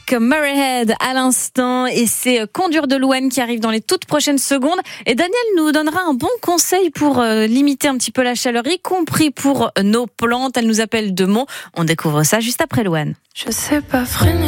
avec Murray Head à l'instant et c'est Conduire de Louane qui arrive dans les toutes prochaines secondes. Et Daniel nous donnera un bon conseil pour limiter un petit peu la chaleur, y compris pour nos plantes. Elle nous appelle de Mont. On découvre ça juste après Louane. Je sais pas freiner.